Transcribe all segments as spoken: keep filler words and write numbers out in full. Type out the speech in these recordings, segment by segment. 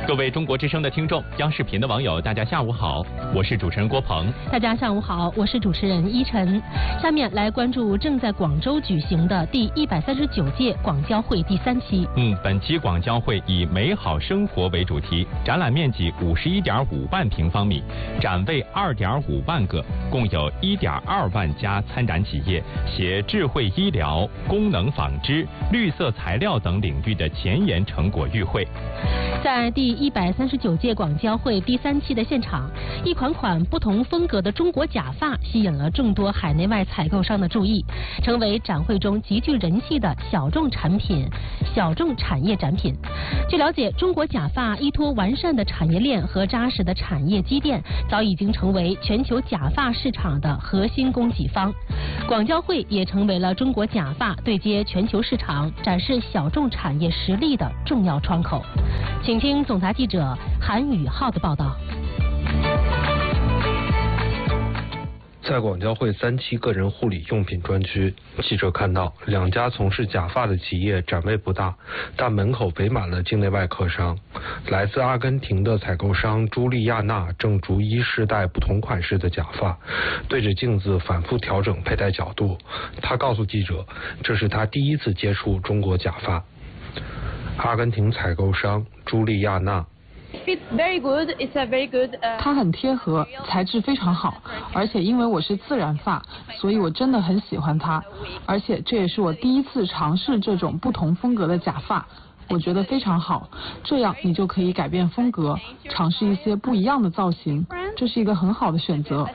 各位中国之声的听众，央视频的网友，大家下午好，我是主持人郭鹏。 大家上午好，我是主持人依晨。下面来关注正在广州举行的第一百三十九届广交会第三期。 嗯，本期广交会以美好生活为主题，展览面积五十一点五万平方米，展位二点五万个，共有一点二万家参展企业，携智慧医疗、功能纺织、绿色材料等领域的前沿成果与会。 在第一百三十九届广交会第三期的现场，一款款不同风格的中国假发吸引了众多海内外采购商的注意，成为展会中极具人气的小众产品、小众产业展品。据了解，中国假发依托完善的产业链和扎实的产业积淀，早已经成为全球假发市场的核心供给方。广交会也成为了中国假发对接全球市场、展示小众产业实力的重要窗口。请听总台记者韩宇浩的报道。 在广交会三期个人护理用品专区，记者看到两家从事假发的企业展位不大，但门口围满了境内外客商。来自阿根廷的采购商朱莉亚娜正逐一试戴不同款式的假发，对着镜子反复调整佩戴角度。她告诉记者，这是她第一次接触中国假发。阿根廷采购商朱莉亚娜。 它很贴合，材质非常好，而且因为我是自然发，所以我真的很喜欢它。而且这也是我第一次尝试这种不同风格的假发，我觉得非常好。这样你就可以改变风格，尝试一些不一样的造型，这是一个很好的选择。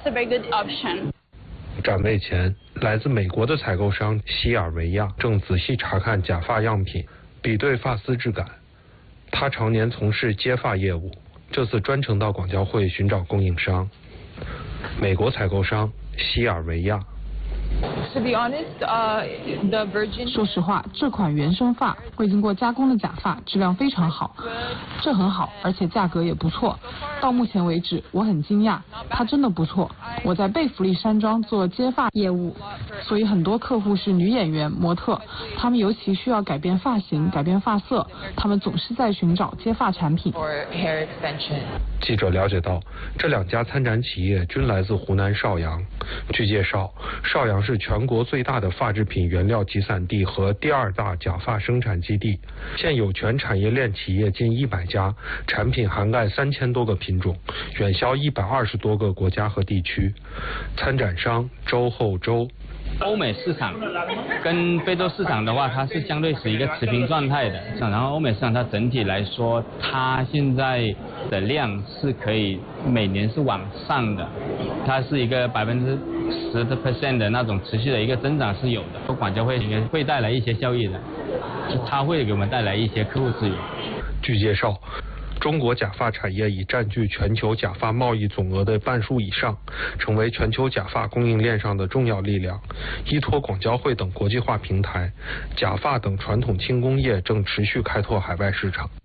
展位前，来自美国的采购商西尔维亚正仔细查看假发样品，比对发丝质感。他常年从事接发业务，这次专程到广交会寻找供应商。美国采购商西尔维亚。 说实话，这款原生发未经过加工的假发质量非常好，这很好，而且价格也不错。到目前为止，我很惊讶，它真的不错。我在贝弗利山庄做接发业务，所以很多客户是女演员、模特，他们尤其需要改变发型、改变发色，他们总是在寻找接发产品。 记者了解到，这两家参展企业均来自湖南邵阳。据介绍，邵阳是全国最大的发制品原料集散地和第二大假发生产基地，现有全产业链企业近一百家，产品涵盖三千多个品种，远销一百二十多个国家和地区。参展商周厚周。 欧美市场跟非洲市场的话，它是相对是一个持平状态的。然后欧美市场它整体来说，它现在的量是可以每年是往上的，它是一个百分之十的 percent 的那种持续的一个增长是有的。广交会应该会带来一些效益的，就它会给我们带来一些客户资源。 据介绍，中国假发产业已占据全球假发贸易总额的半数以上，成为全球假发供应链上的重要力量。依托广交会等国际化平台，假发等传统轻工业正持续开拓海外市场。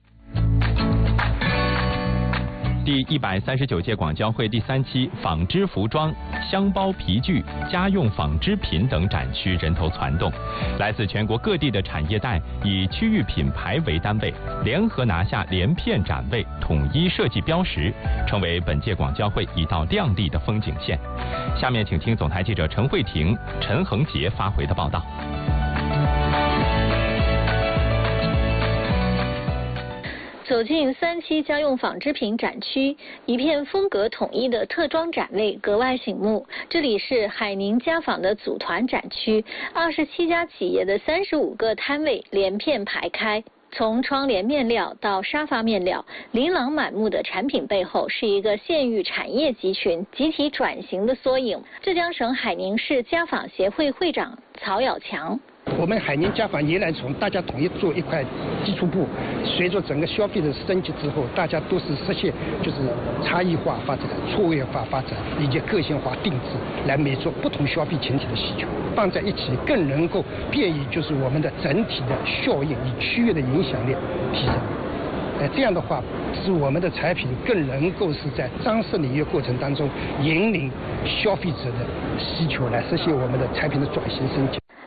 第一百三十九届广交会第三期纺织服装、箱包皮具、家用纺织品等展区人头攒动，来自全国各地的产业带以区域品牌为单位，联合拿下连片展位，统一设计标识，成为本届广交会一道亮丽的风景线。下面请听总台记者陈慧婷、陈恒杰发回的报道。 走进三期家用纺织品展区，一片风格统一的特装展位格外醒目。这里是海宁家纺的组团展区，二十七家企业的三十五个摊位连片排开。从窗帘面料到沙发面料，琳琅满目的产品背后是一个县域产业集群集体转型的缩影。浙江省海宁市家纺协会会长曹耀强。 我们海宁家纺依然从大家统一做一块基础布，随着整个消费的升级之后，大家都是实现就是差异化发展、错位化发展以及个性化定制，来满足不同消费群体的需求，放在一起更能够便于就是我们的整体的效应与区域的影响力提升。呃，这样的话，使我们的产品更能够是在张氏领域过程当中引领消费者的需求，来实现我们的产品的转型升级。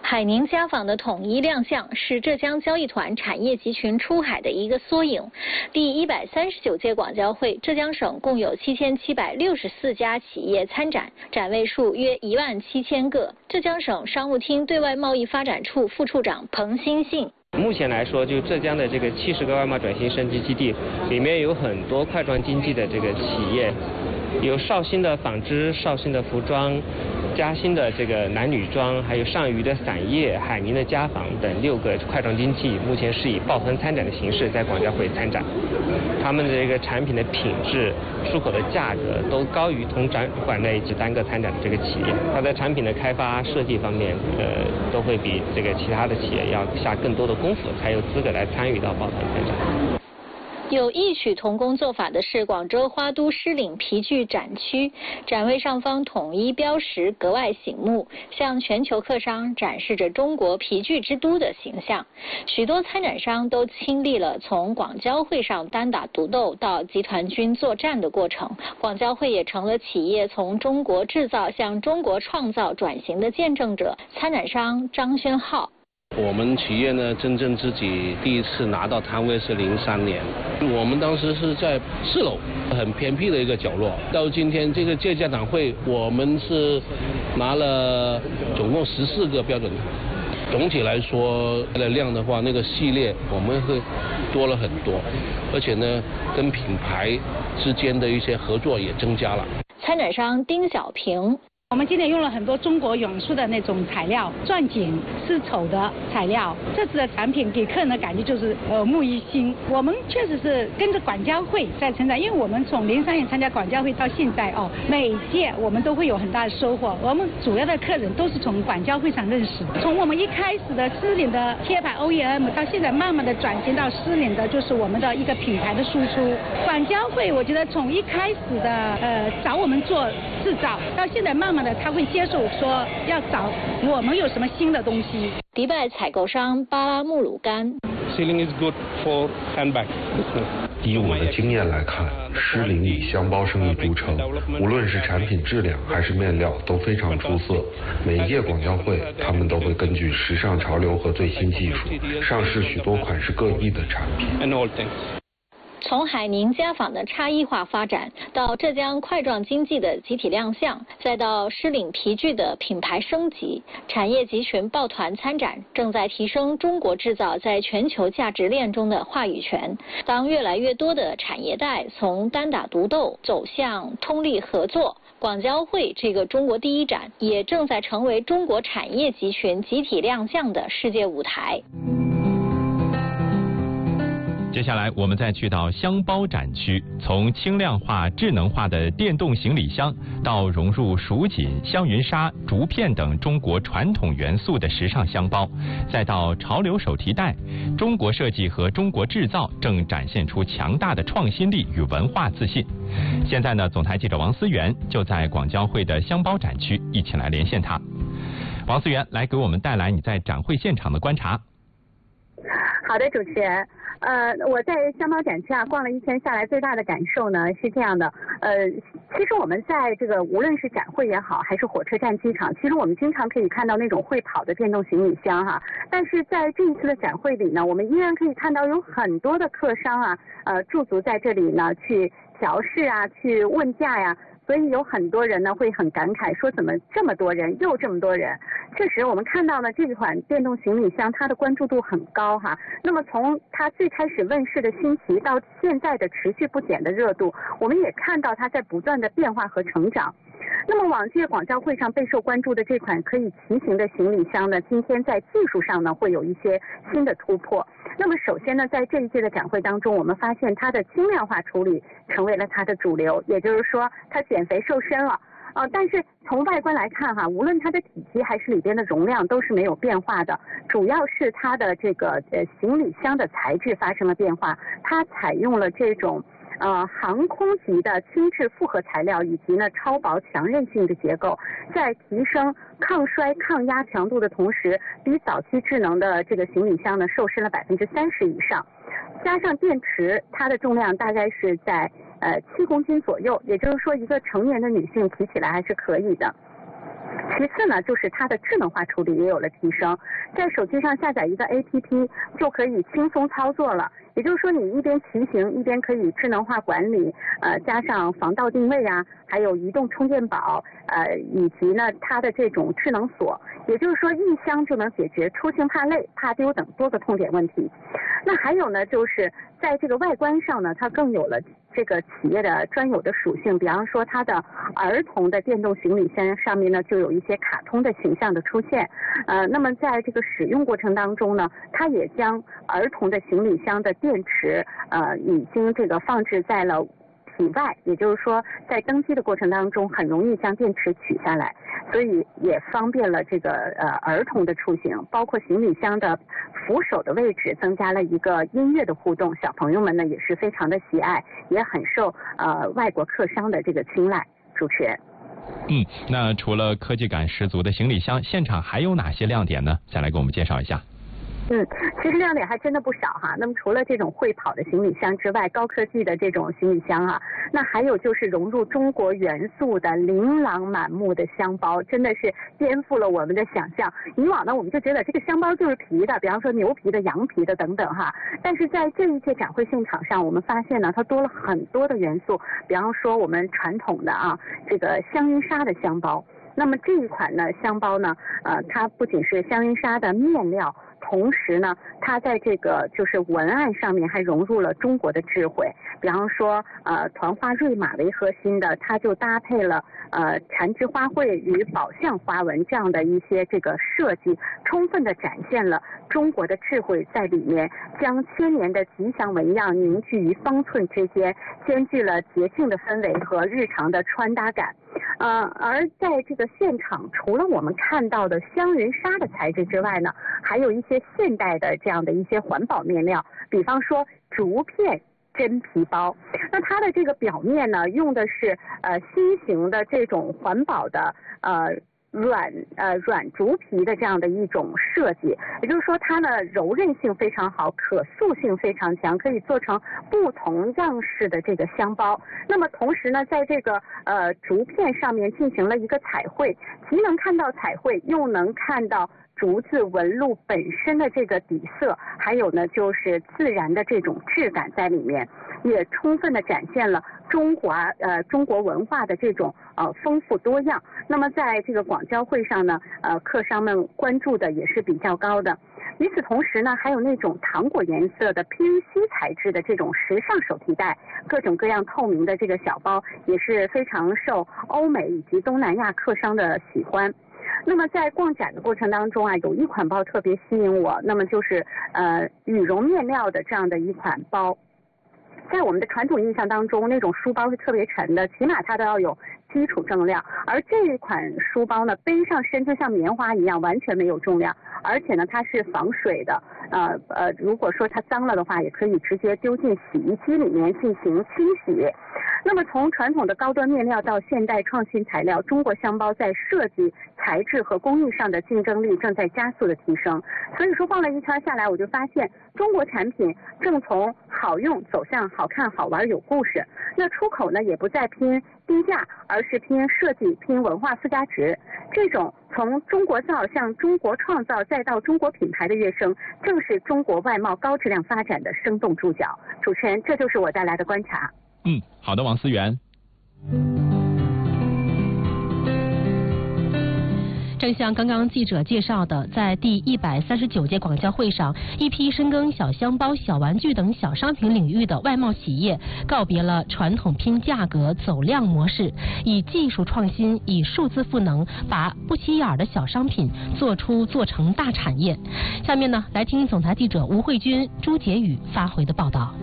海宁家纺的统一亮相是浙江交易团产业集群出海的一个缩影。第一百三十九届广交会，浙江省共有七千七百六十四家企业参展，展位数约一万七千个。浙江省商务厅对外贸易发展处副处长彭新信。 目前来说，就浙江的这个七十个外贸转型升级基地里面有很多块状经济的这个企业，有绍兴的纺织、绍兴的服装、嘉兴的这个男女装，还有上虞的伞业、海宁的家纺等六个块状经济，目前是以抱团参展的形式在广交会参展。他们的这个产品的品质、出口的价格都高于同展馆内只单个参展的这个企业。它在产品的开发设计方面，呃，都会比这个其他的企业要下更多的功夫，才有资格来参与到抱团参展。 有异曲同工做法的是广州花都狮岭皮具展区，展位上方统一标识格外醒目，向全球客商展示着中国皮具之都的形象。许多参展商都亲历了从广交会上单打独斗到集团军作战的过程，广交会也成了企业从中国制造向中国创造转型的见证者。参展商张轩浩。 我们企业呢，真正自己第一次拿到摊位是零三年，我们当时是在四楼，很偏僻的一个角落。到今天这个届家展会，我们是拿了总共十四个标准。总体来说，的量的话，那个系列我们会多了很多，而且呢，跟品牌之间的一些合作也增加了。 参展商丁小平。 我们今天用了很多中国永树的那种材料，钻井、丝绸的材料。这次的产品给客人的感觉就是耳目一新。我们确实是跟着广交会在成长，因为我们从零三年参加广交会到现在哦，每一届我们都会有很大的收获。我们主要的客人都是从广交会上认识的。从我们一开始的狮岭的贴牌 O E M， 到现在慢慢的转型到狮岭的就是我们的一个品牌的输出。广交会我觉得从一开始的呃找我们做制造，到现在慢慢的他会接受说要找我们有什么新的东西。 迪拜采购商巴拉穆鲁干。 Sealing is good for handbag. 以我的经验来看，狮岭以箱包生意著称，无论是产品质量还是面料都非常出色。每一届广交会，他们都会根据时尚潮流和最新技术，上市许多款式各异的产品。 从海宁家纺的差异化发展，到浙江块状经济的集体亮相，再到狮岭皮具的品牌升级，产业集群抱团参展，正在提升中国制造在全球价值链中的话语权。当越来越多的产业带从单打独斗走向通力合作，广交会这个中国第一展也正在成为中国产业集群集体亮相的世界舞台。 接下来我们再去到箱包展区，从轻量化、智能化的电动行李箱，到融入蜀锦、香云纱、竹片等中国传统元素的时尚箱包，再到潮流手提袋，中国设计和中国制造正展现出强大的创新力与文化自信。现在呢，总台记者王思源就在广交会的箱包展区，一起来连线他。王思源，来给我们带来你在展会现场的观察。 好的，主持人。呃，我在箱包展区啊逛了一圈下来，最大的感受呢是这样的。呃，其实我们在这个无论是展会也好，还是火车站、机场，其实我们经常可以看到那种会跑的电动行李箱哈。但是在这一次的展会里呢，我们依然可以看到有很多的客商啊，呃，驻足在这里呢，去瞧试啊，去问价呀。所以有很多人呢会很感慨，说怎么这么多人，又这么多人。确实我们看到呢这款电动行李箱它的关注度很高哈。那么从它最开始问世的新奇到现在的持续不减的热度，我们也看到它在不断的变化和成长。那么往届广交会上备受关注的这款可以骑行的行李箱呢，今天在技术上呢会有一些新的突破。那么首先呢，在这一届的展会当中，我们发现它的轻量化处理成为了它的主流，也就是说它减肥瘦身了。呃，但是从外观来看哈，无论它的体积还是里边的容量都是没有变化的，主要是它的这个呃行李箱的材质发生了变化，它采用了这种呃航空级的轻质复合材料，以及呢超薄强韧性的结构，在提升抗摔抗压强度的同时，比早期智能的这个行李箱呢瘦身了百分之三十以上。加上电池，它的重量大概是在呃七公斤左右，也就是说一个成年的女性提起来还是可以的。 其次呢，就是它的智能化处理也有了提升，在手机上下载一个 A P P 就可以轻松操作了。也就是说，你一边骑行一边可以智能化管理，呃，加上防盗定位啊，还有移动充电宝，呃，以及呢它的这种智能锁，也就是说一箱就能解决出行怕累、怕丢等多个痛点问题。那还有呢，就是在这个外观上呢，它更有了这个企业的专有的属性，比方说它的儿童的电动行李箱上面呢就有一些卡通的形象的出现，呃，那么在这个使用过程当中呢，它也将儿童的行李箱的电池呃已经这个放置在了体外，也就是说在登机的过程当中很容易将电池取下来，所以也方便了这个呃儿童的出行，包括行李箱的扶手的位置增加了一个音乐的互动，小朋友们呢也是非常的喜爱，也很受呃外国客商的这个青睐。主持人。 嗯，那除了科技感十足的行李箱，现场还有哪些亮点呢？再来给我们介绍一下。 嗯，其实亮点还真的不少哈。那么除了这种会跑的行李箱之外，高科技的这种行李箱啊，那还有就是融入中国元素的琳琅满目的箱包，真的是颠覆了我们的想象。以往呢，我们就觉得这个箱包就是皮的，比方说牛皮的、羊皮的等等哈。但是在这一届展会现场上，我们发现呢，它多了很多的元素，比方说我们传统的啊这个香云纱的箱包。那么这一款呢箱包呢，呃，它不仅是香云纱的面料。同时呢，它在这个就是文案上面还融入了中国的智慧，比方说呃团花瑞玛为核心的，它就搭配了呃缠枝花卉与宝相花纹这样的一些这个设计，充分的展现了中国的智慧在里面，将千年的吉祥纹样凝聚于方寸之间，兼具了节庆的氛围和日常的穿搭感。呃，而在这个现场，除了我们看到的香云纱的材质之外呢，还有一些现代的这样的一些环保面料，比方说竹片真皮包。那它的这个表面呢，用的是呃新型的这种环保的呃软呃软竹皮的这样的一种设计，也就是说它的柔韧性非常好，可塑性非常强，可以做成不同样式的这个箱包。那么同时呢，在这个呃竹片上面进行了一个彩绘，既能看到彩绘，又能看到竹子纹路本身的这个底色，还有呢就是自然的这种质感在里面，也充分的展现了中华呃中国文化的这种呃丰富多样。那么在这个广交会上呢，呃客商们关注的也是比较高的。与此同时呢，还有那种糖果颜色的 P V C 材质的这种时尚手提袋，各种各样透明的这个小包也是非常受欧美以及东南亚客商的喜欢。那么在逛展的过程当中啊，有一款包特别吸引我，那么就是呃羽绒面料的这样的一款包。在我们的传统印象当中，那种书包是特别沉的，起码它都要有基础重量，而这一款书包呢，背上身就像棉花一样，完全没有重量，而且呢它是防水的，呃呃，如果说它脏了的话，也可以直接丢进洗衣机里面进行清洗。那么从传统的高端面料到现代创新材料，中国箱包在设计、材质和工艺上的竞争力正在加速的提升。所以说逛了一圈下来，我就发现中国产品正从好用走向好看、好玩、有故事。那出口呢，也不再拼低价，而是拼设计、拼文化附加值。这种从中国造向中国创造再到中国品牌的跃升，正是中国外贸高质量发展的生动注脚。主持人，这就是我带来的观察。 嗯，好的，王思源。 正像刚刚记者介绍的，在第一百三十九届广交会上，一批深耕小箱包、小玩具等小商品领域的外贸企业告别了传统拼价格走量模式，以技术创新、以数字赋能，把不起眼的小商品做出做成大产业。下面呢，来听总台记者吴慧君、朱杰宇发回的报道。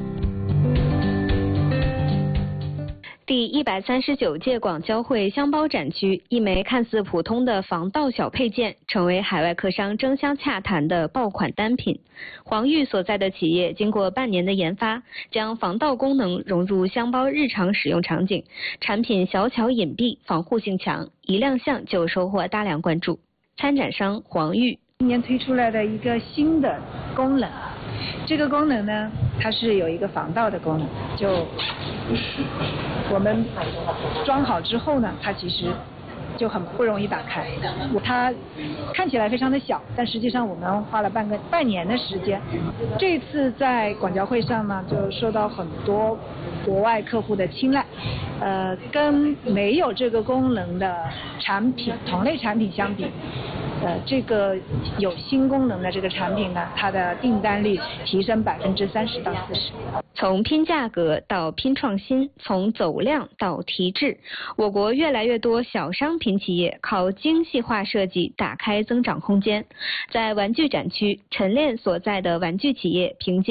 第一百三十九届广交会箱包展区，一枚看似普通的防盗小配件，成为海外客商争相洽谈的爆款单品。黄玉所在的企业经过半年的研发，将防盗功能融入箱包日常使用场景，产品小巧隐蔽，防护性强，一亮相就收获大量关注。参展商黄玉今年推出来的一个新的功能，这个功能呢，它是有一个防盗的功能，就我们装好之后呢，它其实就很不容易打开。它看起来非常的小，但实际上我们花了半个半年的时间。这次在广交会上呢，就受到很多国外客户的青睐。呃，跟没有这个功能的产品同类产品相比，呃，这个有新功能的这个产品呢，它的订单率提升百分之三十到四十。 从拼价格到拼创新，从走量到提质，我国越来越多小商品企业靠精细化设计打开增长空间。在玩具展区，陈列所在的玩具企业凭借